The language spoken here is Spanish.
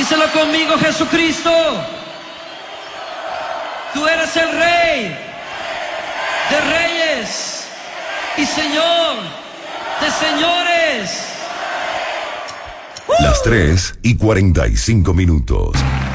Díselo conmigo, Jesucristo. Tú eres el Rey de reyes y Señor de señores. Las 3:45.